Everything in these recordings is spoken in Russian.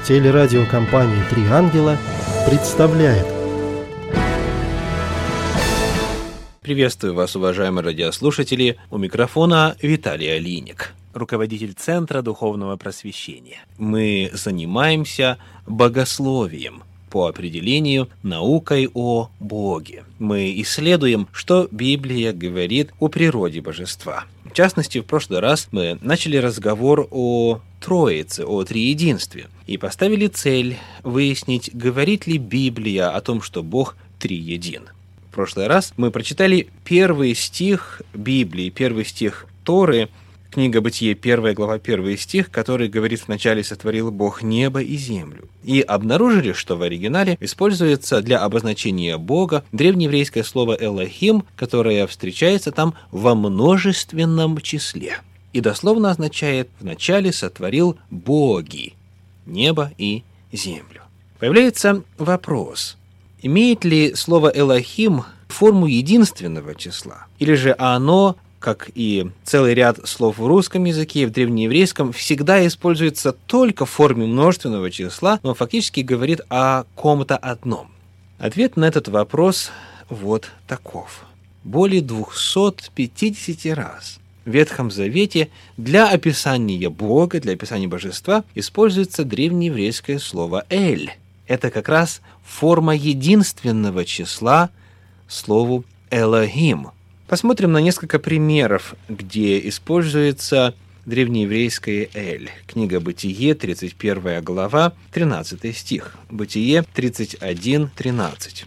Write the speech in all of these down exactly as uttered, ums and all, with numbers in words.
Телерадиокомпания «Три ангела» представляет. Приветствую вас, уважаемые радиослушатели. У микрофона Виталий Алиник, руководитель Центра Духовного Просвещения. Мы занимаемся богословием, по определению наукой о Боге. Мы исследуем, что Библия говорит о природе божества. В частности, в прошлый раз мы начали разговор о Троице, о Триединстве, и поставили цель выяснить, говорит ли Библия о том, что Бог триедин. В прошлый раз мы прочитали первый стих Библии, первый стих Торы, книга Бытие, первая глава, первый стих, который говорит: «Вначале сотворил Бог небо и землю». И обнаружили, что в оригинале используется для обозначения Бога древнееврейское слово «элохим», которое встречается там во множественном числе. И дословно означает: «Вначале сотворил боги небо и землю». Появляется вопрос: имеет ли слово «элохим» форму единственного числа? Или же оно, как и целый ряд слов в русском языке и в древнееврейском, всегда используется только в форме множественного числа, но фактически говорит о ком-то одном? Ответ на этот вопрос вот таков. Более двухсот пятидесяти раз в Ветхом Завете для описания Бога, для описания божества используется древнееврейское слово «эль». Это как раз форма единственного числа слову «элохим». Посмотрим на несколько примеров, где используется древнееврейское «эль». Книга Бытие, тридцать первая глава, тринадцатый стих. Бытие тридцать один тринадцать.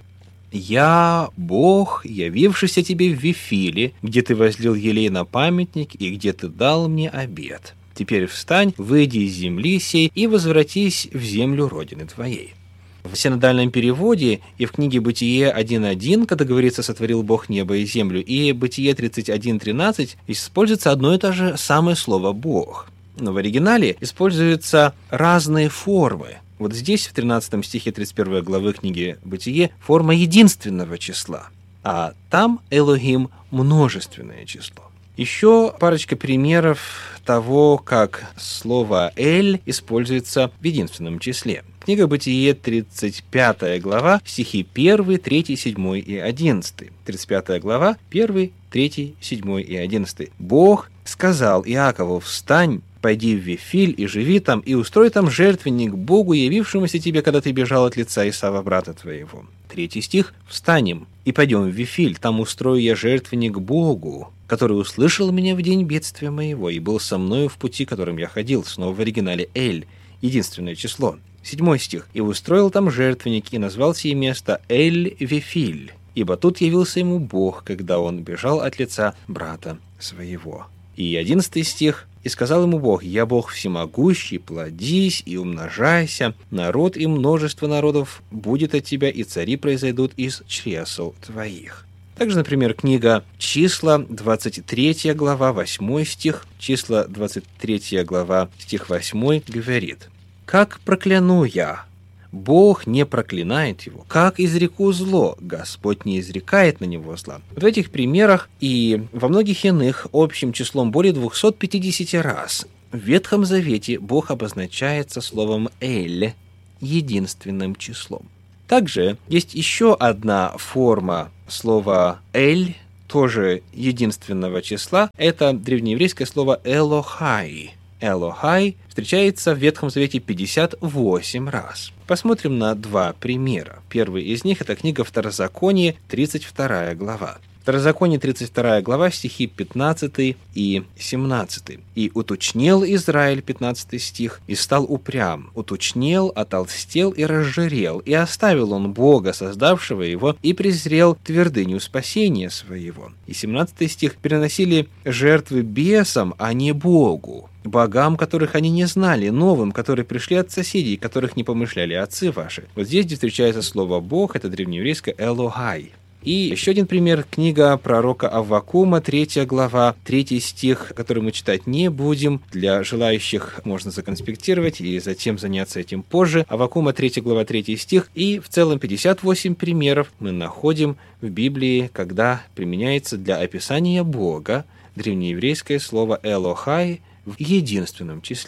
«Я, Бог, явившийся тебе в Вифиле, где ты возлил елей на памятник и где ты дал мне обет. Теперь встань, выйди из земли сей и возвратись в землю родины твоей». В синодальном переводе и в книге Бытие один один, когда говорится «сотворил Бог небо и землю», и Бытие тридцать один тринадцать используется одно и то же самое слово «Бог». Но в оригинале используются разные формы. Вот здесь, в тринадцатом стихе тридцать первой главы книги Бытие, форма единственного числа, а там Элохим – множественное число. Еще парочка примеров того, как слово «эль» используется в единственном числе. Книга Бытие, тридцать пятая глава, стихи один, три, семь и одиннадцать. тридцать пятая глава, один, три, семь и одиннадцать. «Бог сказал Иакову: встань, пойди в Вифиль и живи там, и устрой там жертвенник Богу, явившемуся тебе, когда ты бежал от лица Исава, брата твоего». Третий стих. «Встанем и пойдем в Вифиль, там устрою я жертвенник Богу, который услышал меня в день бедствия моего и был со мною в пути, которым я ходил». Снова в оригинале «эль» — единственное число. Седьмой стих. «И устроил там жертвенник, и назвал сие место Эль-Вифиль, ибо тут явился ему Бог, когда он бежал от лица брата своего». И одиннадцатый стих. «И сказал ему Бог: я Бог всемогущий, плодись и умножайся, народ и множество народов будет от тебя, и цари произойдут из чресл твоих». Также, например, книга «Числа», двадцать третья глава, восьмой стих, «Числа», двадцать третья глава, стих восьмой, говорит: «Как прокляну я? Бог не проклинает его. Как изреку зло? Господь не изрекает на него зла». В этих примерах и во многих иных общим числом более двухсот пятидесяти раз в Ветхом Завете Бог обозначается словом «эль» — единственным числом. Также есть еще одна форма слова «эль», тоже единственного числа. Это древнееврейское слово «элохай». «Элохай» встречается в Ветхом Завете пятьдесят восемь раз. Посмотрим на два примера. Первый из них – это книга Второзаконие, тридцать вторая глава. Второзаконие, тридцать вторая глава, стихи пятнадцатый и семнадцатый. «И уточнел Израиль», пятнадцатый стих, «и стал упрям, уточнел, отолстел и разжирел, и оставил он Бога, создавшего его, и презрел твердыню спасения своего». И семнадцатый стих. «Переносили жертвы бесам, а не Богу, богам, которых они не знали, новым, которые пришли от соседей, которых не помышляли отцы ваши». Вот здесь, где встречается слово «Бог», это древнееврейское «элохай». И еще один пример, книга пророка Аввакума, третья глава, третий стих, который мы читать не будем. Для желающих можно законспектировать и затем заняться этим позже. Аввакума, третья глава, третий стих. И в целом пятьдесят восемь примеров мы находим в Библии, когда применяется для описания Бога древнееврейское слово «элохай» в единственном числе.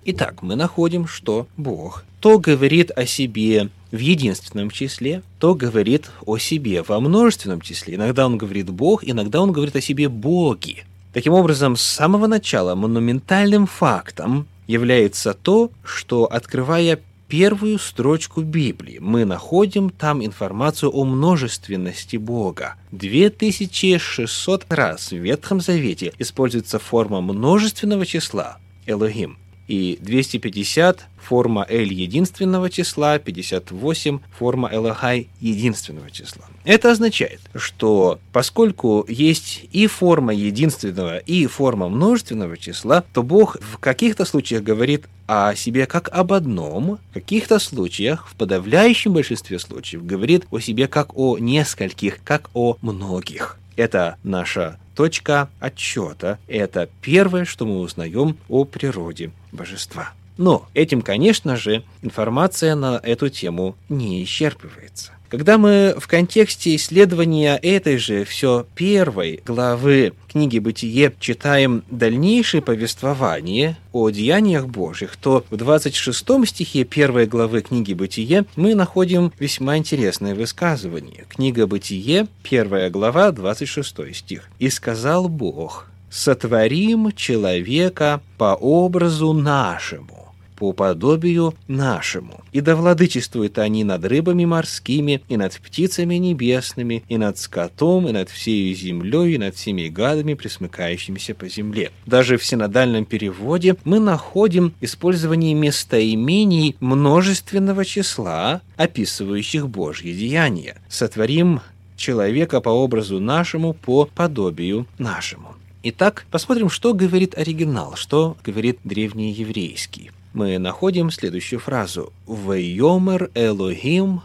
Итак, мы находим, что Бог то говорит о себе в единственном числе, то говорит о себе во множественном числе. Иногда он говорит «Бог», иногда он говорит о себе «боги». Таким образом, с самого начала монументальным фактом является то, что, открывая первую строчку Библии, мы находим там информацию о множественности Бога. две тысячи шестьсот раз в Ветхом Завете используется форма множественного числа «Элохим», и двести пятьдесят форма Эль единственного числа, пятьдесят восемь форма Элохай единственного числа. Это означает, что поскольку есть и форма единственного, и форма множественного числа, то Бог в каких-то случаях говорит о себе как об одном, в каких-то случаях, в подавляющем большинстве случаев, говорит о себе как о нескольких, как о многих. Это наша точка отсчета. Это первое, что мы узнаем о природе божества. Но этим, конечно же, информация на эту тему не исчерпывается. Когда мы в контексте исследования этой же все первой главы книги «Бытие» читаем дальнейшее повествование о деяниях Божьих, то в двадцать шестом стихе первой главы книги «Бытие» мы находим весьма интересное высказывание. Книга «Бытие», первая глава, двадцать шестой стих. «И сказал Бог: сотворим человека по образу нашему, по подобию нашему. И да владычествуют они над рыбами морскими, и над птицами небесными, и над скотом, и над всею землей, и над всеми гадами, пресмыкающимися по земле». Даже в синодальном переводе мы находим использование местоимений множественного числа, описывающих Божьи деяния. «Сотворим человека по образу нашему, по подобию нашему». Итак, посмотрим, что говорит оригинал, что говорит древнееврейский. Мы находим следующую фразу: «Вейомер Элохим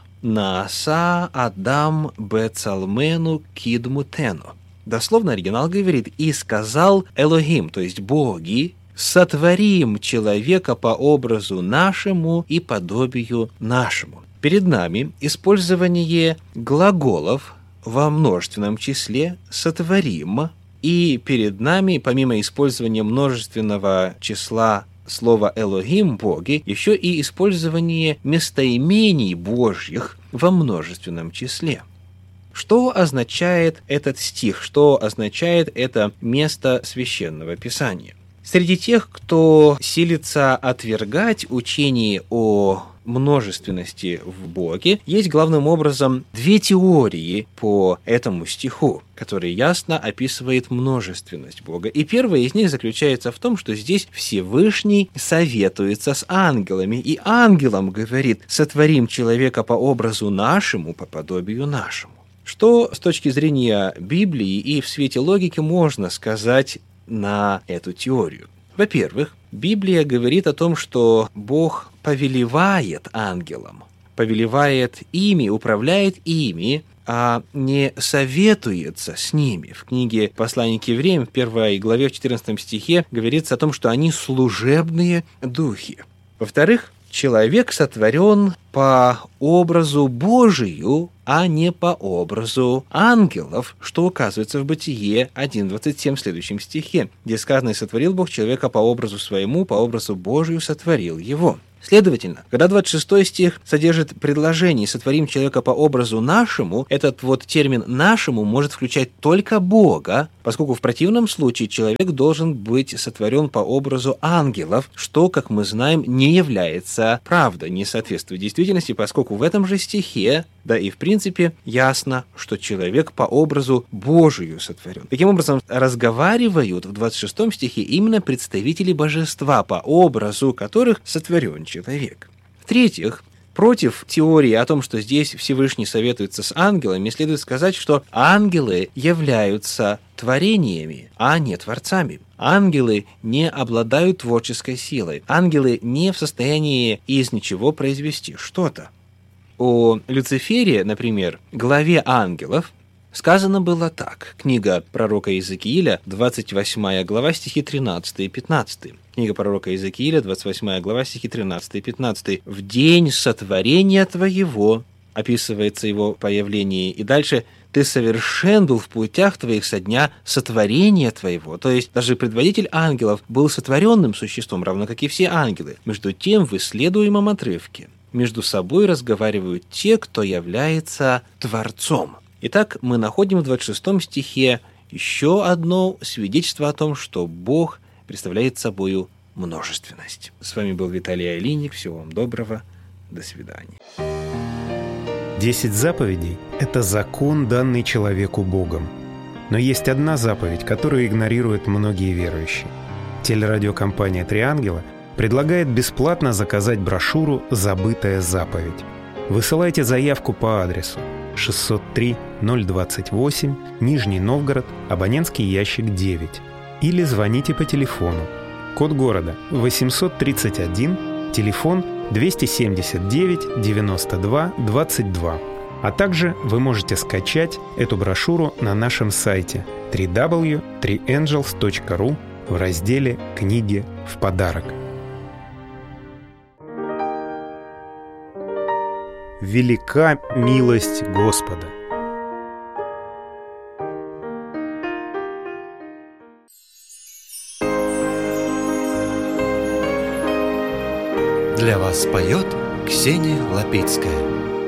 нааса Адам бецалмену кидмутену». Дословно оригинал говорит: «И сказал Элохим», то есть боги, «сотворим человека по образу нашему и подобию нашему». Перед нами использование глаголов во множественном числе «сотворим», и перед нами, помимо использования множественного числа слова «Элохим» — «боги», еще и использование местоимений Божьих во множественном числе. Что означает этот стих? Что означает это место Священного Писания? Среди тех, кто силится отвергать учение о множественности в Боге, есть главным образом две теории по этому стиху, который ясно описывает множественность Бога. И первая из них заключается в том, что здесь Всевышний советуется с ангелами, и ангелам говорит: «Сотворим человека по образу нашему, по подобию нашему». Что с точки зрения Библии и в свете логики можно сказать на эту теорию? Во-первых, Библия говорит о том, что Бог повелевает ангелам, повелевает ими, управляет ими, а не советуется с ними. В книге «Послание к евреям» в первой главе, в четырнадцатом стихе говорится о том, что они служебные духи. Во-вторых, человек сотворен по образу Божию, а не по образу ангелов, что указывается в Бытие один двадцать семь в следующем стихе, где сказано: «И сотворил Бог человека по образу своему, по образу Божию сотворил его». Следовательно, когда двадцать шестой стих содержит предложение «сотворим человека по образу нашему», этот вот термин «нашему» может включать только Бога, поскольку в противном случае человек должен быть сотворен по образу ангелов, что, как мы знаем, не является правдой, не соответствует действительности, поскольку в этом же стихе, да и в принципе, ясно, что человек по образу Божию сотворен. Таким образом, разговаривают в двадцать шестом стихе именно представители божества, по образу которых сотворен человек. В-третьих, против теории о том, что здесь Всевышний советуется с ангелами, следует сказать, что ангелы являются творениями, а не творцами. Ангелы не обладают творческой силой. Ангелы не в состоянии из ничего произвести что-то. О Люцифере, например, главе ангелов, сказано было так. Книга пророка Иезекииля, двадцать восьмая глава, стихи тринадцатый и пятнадцатый. Книга пророка Иезекииля, двадцать восьмая глава, стихи тринадцатый и пятнадцатый. «В день сотворения твоего», описывается его появление, и дальше ты совершен был в путях твоих со дня сотворения твоего». То есть даже предводитель ангелов был сотворенным существом, равно как и все ангелы. Между тем, в исследуемом отрывке между собой разговаривают те, кто является Творцом. Итак, мы находим в двадцать шестом стихе еще одно свидетельство о том, что Бог представляет собою множественность. С вами был Виталий Алиник. Всего вам доброго. До свидания. Десять заповедей – это закон, данный человеку Богом. Но есть одна заповедь, которую игнорируют многие верующие. Телерадиокомпания «Три ангела» предлагает бесплатно заказать брошюру «Забытая заповедь». Высылайте заявку по адресу шестьсот три ноль двадцать восемь, Нижний Новгород, абонентский ящик девять. Или звоните по телефону. Код города восемьсот тридцать один, телефон двести семьдесят девять девяносто два двадцать два. А также вы можете скачать эту брошюру на нашем сайте дабл ю дабл ю дабл ю точка три энджелс точка ру в разделе «Книги в подарок». Велика милость Господа. Для вас поет Ксения Лапицкая.